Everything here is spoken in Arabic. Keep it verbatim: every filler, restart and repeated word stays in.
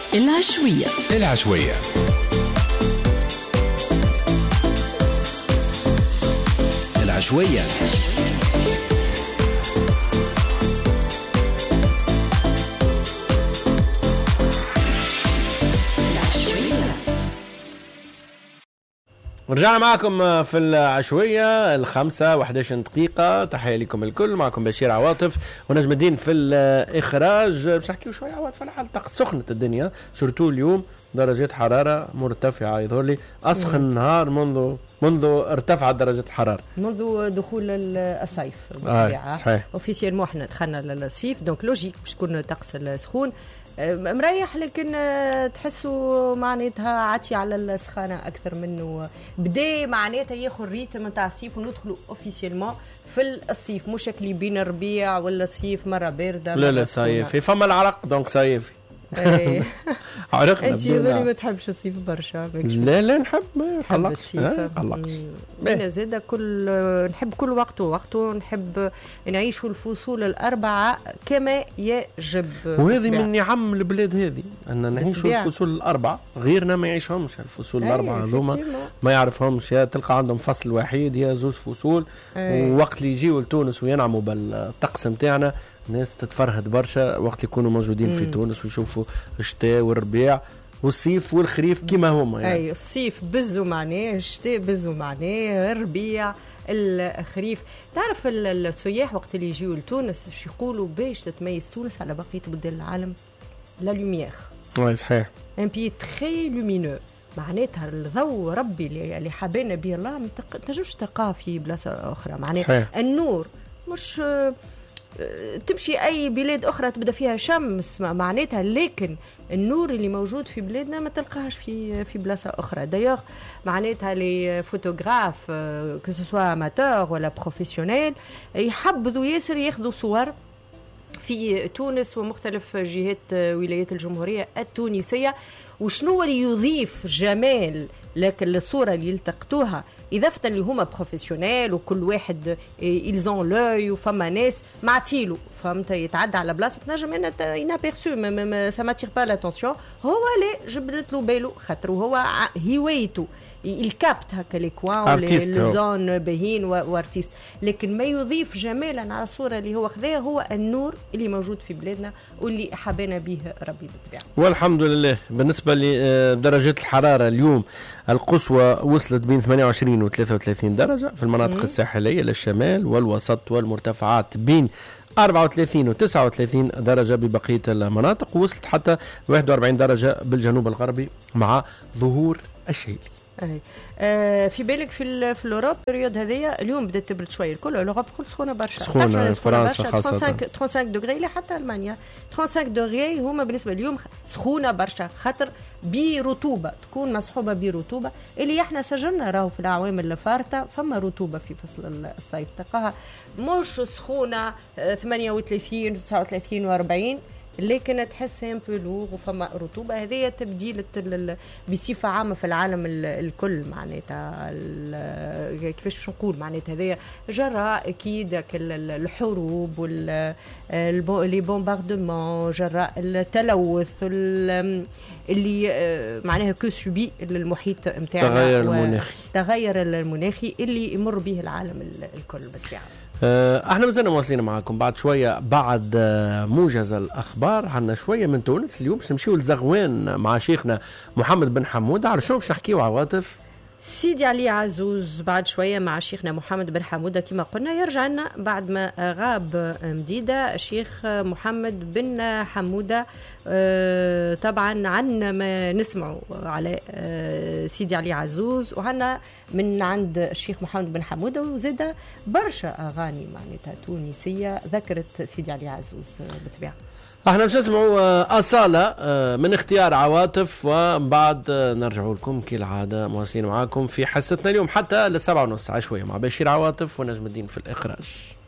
العشوية العشوية العشوية رجعنا معكم في العشوية الخمسة وحداش دقيقة. تحية لكم الكل، معكم بشير عواطف ونجم الدين في الإخراج. باش نحكيو شوية عواطف على حال الطقس. سخنت الدنيا شرطو اليوم، درجات حرارة مرتفعة، يظهر لي أسخن نهار منذ منذ ارتفعت درجة الحرارة منذ دخول الصيف. آه صحيح. اوفيسيالمون احنا دخلنا للصيف، دونك لوجيك باش تكون طقس السخون مريح، لكن تحسوا معناتها عاتي على السخانه اكثر منه. بدا معناتها ياخذ ريتم نتاع الصيف وندخلوا اوفيسيالمون في الصيف، مش شكلي بين الربيع ولا الصيف مره بارده. لا لا صيفي فما العرق دونك صيفي. عرقنا. انت يظهر ما تحبش الصيف برشا. لا لا نحب ما قلقش قلقش. انا زاده كل نحب كل وقت ووقته، نحب نعيشوا الفصول الاربعه كما يجب. وهذه من نعم البلاد هذه ان نعيشوا الفصول الاربعه، غيرنا ما يعيشهمش الفصول الاربعه هذوما، ما يعرفهمش، يا تلقى عندهم فصل وحيد يا زوج فصول. ووقت اللي يجيوا لتونس وينعموا بالطقس نتاعنا الناس تتفرهد برشا وقت يكونوا موجودين في تونس ويشوفوا الشتاء والربيع والصيف والخريف كما هما يعني. اي الصيف بزو معناه، الشتاء بزو معناه، الربيع الخريف. تعرف السياح وقت اللي يجيوا لتونس اش يقولوا باش تتميز تونس على بقيه بلدان العالم؟ لا لوميير. وي صحيح. ان بي تري لومينو، معناتها الضوء ربي اللي حابين به الله ما تنجمش تلقاه في بلاصه اخرى. معناتها النور مش تمشي اي بلاد اخرى تبدا فيها شمس معناتها، لكن النور اللي موجود في بلادنا ما تلقاهش في في بلاصه اخرى. دايوغ معناتها لي فوتوغراف كو سوسوا اماتور ولا بروفيسيونيل يحبذوا ياسر ياخذوا صور في تونس ومختلف جهات ولايات الجمهوريه التونسيه. وشنو اللي يضيف جمال لكن الصوره اللي التقطوها، إضافة اللي هما بروفيسيونيل وكل واحد إلزون لوي وفما ناس معتيلو فهمت يتعدى على بلاصة نجم أنا إنابيرسو سا ماتير با لاتونسيون، هو اللي جبدت له بالو خاطر هو هوايته الكابت هكا لي كوان لي زون باهين وارتيست، لكن ما يضيف جمالا على الصورة اللي هو خذاها هو النور اللي موجود في بلادنا واللي حبينا به ربي بالطبيعة. والحمد لله. بالنسبة لدرجات الحرارة اليوم القصوى وصلت بين ثمانية وعشرين و ثلاثة وثلاثين درجة في المناطق مم. الساحلية للشمال والوسط والمرتفعات بين أربعة وثلاثين و تسعة وثلاثين درجة ببقية المناطق، ووصلت حتى واحد وأربعين درجة بالجنوب الغربي مع ظهور الشيلي. أي. آه في بالك في في الأوروب بريود هذيا اليوم بدأت تبرد شوية، الكل الأوروب كل سخونة برشا، سخونة فرنسا خاصة خمسة وثلاثين دوغري حتى ألمانيا خمسة وثلاثين دوغري هما بالنسبة اليوم سخونة برشا، خاطر برطوبة تكون مصحوبة برطوبة اللي احنا سجلنا راهو في الأعوام اللي فاتت فما رطوبة في فصل الصيف تلقاها مش سخونة ثمانية وثلاثين تسعة وثلاثين وأربعين، لكن تحس ان بلوغ وفما رطوبه. هذه تبديل بصفه عامه في العالم الكل معناتها كيفاش نقول معناتها هذه جراء اكيد الحروب واللي بومباردمون، جراء التلوث اللي معناها كو سوبي المحيط نتاعنا، تغير المناخي تغير المناخي اللي يمر به العالم الكل بالطبيعه. احنا مازلنا مواصلين معاكم بعد شويه بعد موجز الاخبار. عندنا شويه من تونس اليوم باش نمشيو لزغوان مع شيخنا محمد بن حمود. على شنو باش نحكيو عواطف؟ سيدي علي عزوز بعد شويه مع شيخنا محمد بن حموده كما قلنا يرجع لنا بعد ما غاب مديده الشيخ محمد بن حموده. أه طبعا عنا ما نسمعوا على أه سيدي علي عزوز وعنا من عند الشيخ محمد بن حموده وزاد برشا اغاني معناتها تونسيه ذكرت سيدي علي عزوز بالطبيعه. احنا باش نسمعوا أصالة من اختيار عواطف وبعد نرجعوا لكم كالعادة مواصلين معاكم في حصتنا اليوم حتى للسبعة ونص عشوية مع بشير عواطف ونجم الدين في الإخراج.